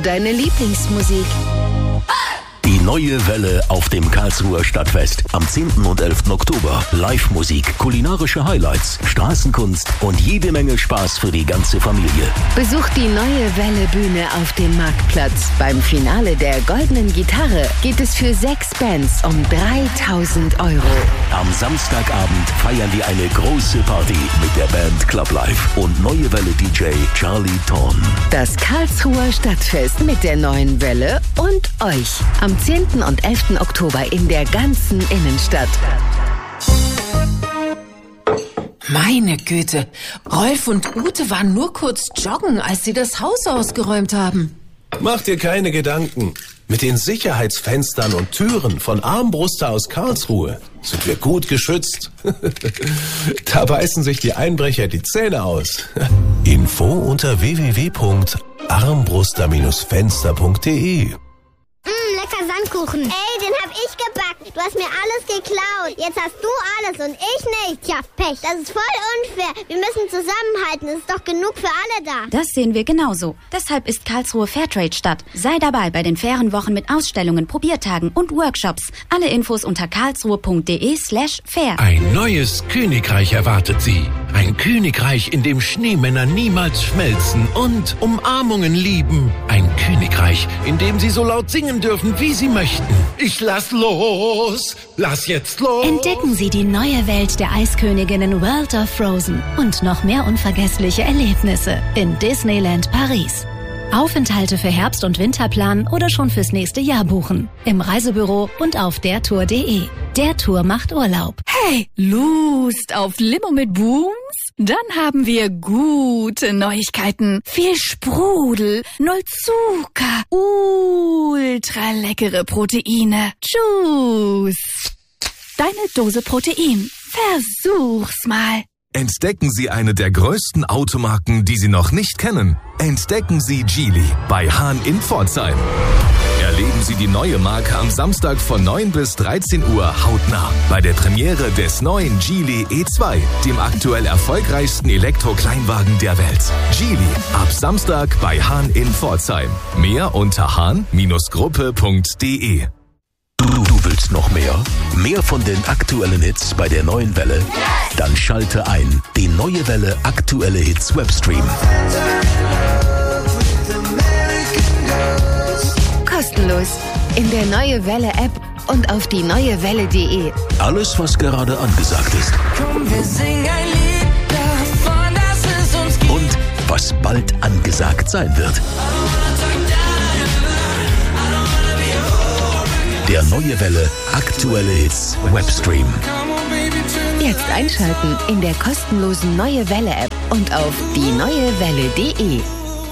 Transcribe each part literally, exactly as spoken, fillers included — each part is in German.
deine Lieblingsmusik. Die neue Welle auf dem Karlsruher Stadtfest. Am zehnten und elften Oktober. Live-Musik, kulinarische Highlights, Straßenkunst und jede Menge Spaß für die ganze Familie. Besucht die neue Welle-Bühne auf dem Marktplatz. Beim Finale der Goldenen Gitarre geht es für sechs Bands um dreitausend Euro. Am Samstagabend feiern wir eine große Party mit der Band Club Life und neue Welle-D J Charlie Thorn. Das Karlsruher Stadtfest mit der neuen Welle und euch. Am zehnten und elften Oktober in der ganzen Innenstadt. Meine Güte, Rolf und Ute waren nur kurz joggen, als sie das Haus ausgeräumt haben. Mach dir keine Gedanken. Mit den Sicherheitsfenstern und Türen von Armbruster aus Karlsruhe sind wir gut geschützt. Da beißen sich die Einbrecher die Zähne aus. Info unter w w w punkt armbruster Bindestrich fenster punkt d e. Sandkuchen. Ey, den hab ich gebacken. Du hast mir alles geklaut. Jetzt hast du alles und ich nicht. Tja, Pech. Das ist voll unfair. Wir müssen zusammenhalten. Es ist doch genug für alle da. Das sehen wir genauso. Deshalb ist Karlsruhe Fairtrade-Stadt. Sei dabei bei den fairen Wochen mit Ausstellungen, Probiertagen und Workshops. Alle Infos unter karlsruhe.de slash fair. Ein neues Königreich erwartet Sie. Ein Königreich, in dem Schneemänner niemals schmelzen und Umarmungen lieben. Ein Königreich, in dem Sie so laut singen dürfen, wie Sie möchten. Ich lass los, lass jetzt los. Entdecken Sie die neue Welt der Eisköniginnen World of Frozen und noch mehr unvergessliche Erlebnisse in Disneyland Paris. Aufenthalte für Herbst- und Winterplan oder schon fürs nächste Jahr buchen. Im Reisebüro und auf der tour punkt de. Der Tour macht Urlaub. Hey, Lust auf Limo mit Booms? Dann haben wir gute Neuigkeiten. Viel Sprudel, null Zucker, ultra leckere Proteine. Tschüss. Deine Dose Protein. Versuch's mal. Entdecken Sie eine der größten Automarken, die Sie noch nicht kennen. Entdecken Sie Geely bei Hahn in Pforzheim. Erleben Sie die neue Marke am Samstag von neun bis dreizehn Uhr hautnah bei der Premiere des neuen Geely E zwei, dem aktuell erfolgreichsten Elektro-Kleinwagen der Welt. Geely, ab Samstag bei Hahn in Pforzheim. Mehr unter hahn Gruppe punkt de. Du, du willst noch mehr? Mehr von den aktuellen Hits bei der neuen Welle? Dann schalte ein. Die neue Welle aktuelle Hits Webstream. Kostenlos. In der neue Welle App und auf die neue welle punkt de. Alles, was gerade angesagt ist. Und was bald angesagt sein wird. Der neue Welle aktuelle Hits Webstream. Jetzt einschalten in der kostenlosen Neue Welle App und auf die neue welle punkt de.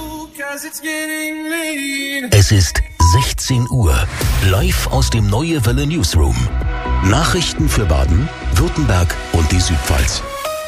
Es ist sechzehn Uhr. Live aus dem Neue Welle Newsroom. Nachrichten für Baden, Württemberg und die Südpfalz.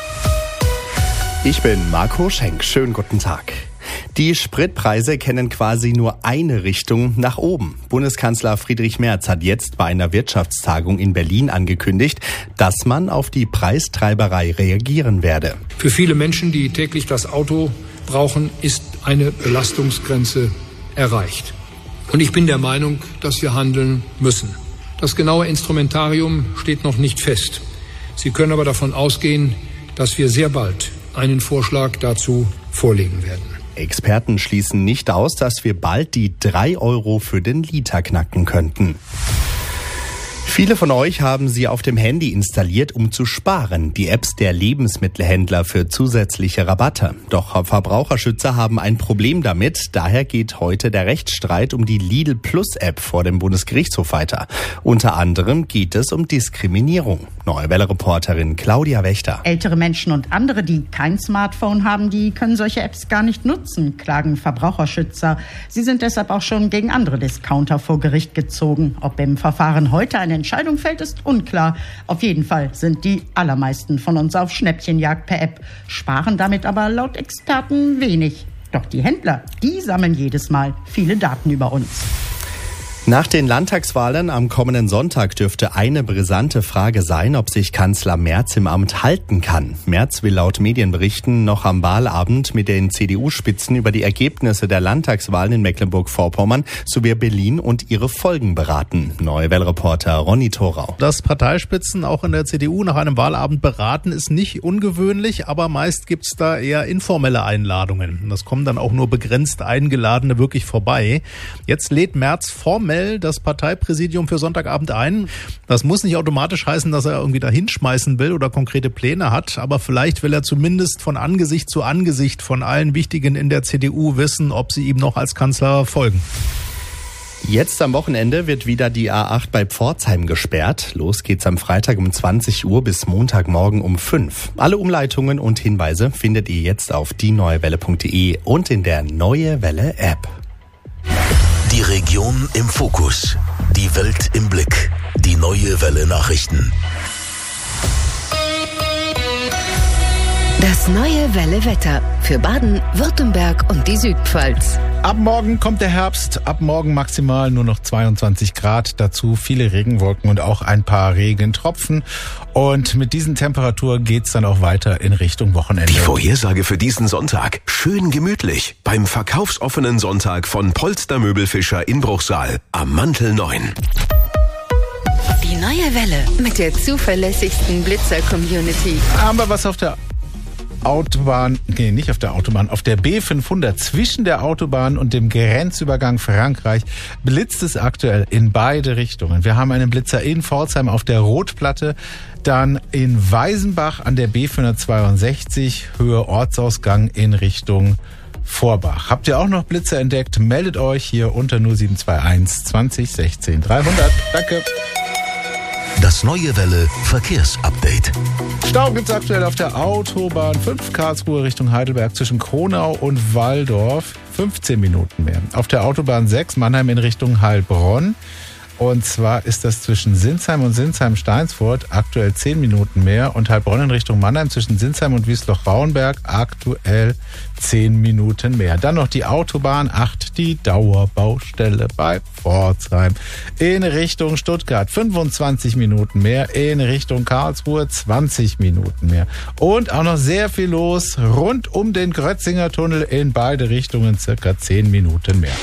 Ich bin Marco Schenk. Schönen guten Tag. Die Spritpreise kennen quasi nur eine Richtung nach oben. Bundeskanzler Friedrich Merz hat jetzt bei einer Wirtschaftstagung in Berlin angekündigt, dass man auf die Preistreiberei reagieren werde. Für viele Menschen, die täglich das Auto brauchen, ist eine Belastungsgrenze erreicht. Und ich bin der Meinung, dass wir handeln müssen. Das genaue Instrumentarium steht noch nicht fest. Sie können aber davon ausgehen, dass wir sehr bald einen Vorschlag dazu vorlegen werden. Experten schließen nicht aus, dass wir bald die drei Euro für den Liter knacken könnten. Viele von euch haben sie auf dem Handy installiert, um zu sparen. Die Apps der Lebensmittelhändler für zusätzliche Rabatte. Doch Verbraucherschützer haben ein Problem damit. Daher geht heute der Rechtsstreit um die Lidl Plus App vor dem Bundesgerichtshof weiter. Unter anderem geht es um Diskriminierung. Neue Welle-Reporterin Claudia Wächter. Ältere Menschen und andere, die kein Smartphone haben, die können solche Apps gar nicht nutzen, klagen Verbraucherschützer. Sie sind deshalb auch schon gegen andere Discounter vor Gericht gezogen. Ob im Verfahren heute eine Entscheidung fällt, ist unklar. Auf jeden Fall sind die allermeisten von uns auf Schnäppchenjagd per App, sparen damit aber laut Experten wenig. Doch die Händler, die sammeln jedes Mal viele Daten über uns. Nach den Landtagswahlen am kommenden Sonntag dürfte eine brisante Frage sein, ob sich Kanzler Merz im Amt halten kann. Merz will laut Medienberichten noch am Wahlabend mit den C D U-Spitzen über die Ergebnisse der Landtagswahlen in Mecklenburg-Vorpommern sowie Berlin und ihre Folgen beraten. Neue Welle-Reporter Ronny Thorau. Dass Parteispitzen auch in der C D U nach einem Wahlabend beraten, ist nicht ungewöhnlich, aber meist gibt's da eher informelle Einladungen. Das kommen dann auch nur begrenzt Eingeladene wirklich vorbei. Jetzt lädt Merz formell das Parteipräsidium für Sonntagabend ein. Das muss nicht automatisch heißen, dass er irgendwie da hinschmeißen will oder konkrete Pläne hat, aber vielleicht will er zumindest von Angesicht zu Angesicht von allen Wichtigen in der C D U wissen, ob sie ihm noch als Kanzler folgen. Jetzt am Wochenende wird wieder die A acht bei Pforzheim gesperrt. Los geht's am Freitag um zwanzig Uhr bis Montagmorgen um fünf. Alle Umleitungen und Hinweise findet ihr jetzt auf die neue welle punkt de und in der Neue Welle App. Die Region im Fokus. Die Welt im Blick. Die Neue Welle Nachrichten. Das Neue Welle Wetter für Baden, Württemberg und die Südpfalz. Ab morgen kommt der Herbst, ab morgen maximal nur noch zweiundzwanzig Grad, dazu viele Regenwolken und auch ein paar Regentropfen. Und mit diesen Temperaturen geht's dann auch weiter in Richtung Wochenende. Die Vorhersage für diesen Sonntag. Schön gemütlich beim verkaufsoffenen Sonntag von Polster Möbelfischer in Bruchsal am Mantel neun. Die Neue Welle mit der zuverlässigsten Blitzer-Community. Haben wir was auf der Autobahn, nee, nicht auf der Autobahn, auf der B fünfhundert zwischen der Autobahn und dem Grenzübergang Frankreich blitzt es aktuell in beide Richtungen. Wir haben einen Blitzer in Pforzheim auf der Rotplatte, dann in Weisenbach an der B fünfhundertzweiundsechzig, Höhe Ortsausgang in Richtung Vorbach. Habt ihr auch noch Blitzer entdeckt? Meldet euch hier unter null sieben zwei eins zwanzig sechzehn dreihundert. Danke. Das Neue Welle Verkehrsupdate. Stau gibt's aktuell auf der Autobahn fünf Karlsruhe Richtung Heidelberg zwischen Kronau und Walldorf. fünfzehn Minuten mehr. Auf der Autobahn sechs Mannheim in Richtung Heilbronn. Und zwar ist das zwischen Sinsheim und Sinsheim-Steinsfurt aktuell zehn Minuten mehr und Heilbronn in Richtung Mannheim zwischen Sinsheim und Wiesloch-Rauenberg aktuell zehn Minuten mehr. Dann noch die Autobahn acht, die Dauerbaustelle bei Pforzheim in Richtung Stuttgart fünfundzwanzig Minuten mehr, in Richtung Karlsruhe zwanzig Minuten mehr. Und auch noch sehr viel los rund um den Grötzinger Tunnel in beide Richtungen circa zehn Minuten mehr.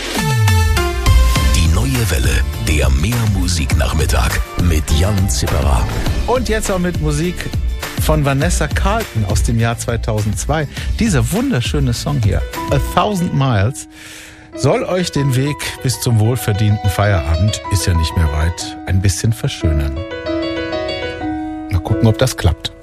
Neue Welle, der Mehrmusiknachmittag mit Jan Zipperer. Und jetzt auch mit Musik von Vanessa Carlton aus dem Jahr zweitausendzwei. Dieser wunderschöne Song hier, A Thousand Miles, soll euch den Weg bis zum wohlverdienten Feierabend, ist ja nicht mehr weit, ein bisschen verschönern. Mal gucken, ob das klappt.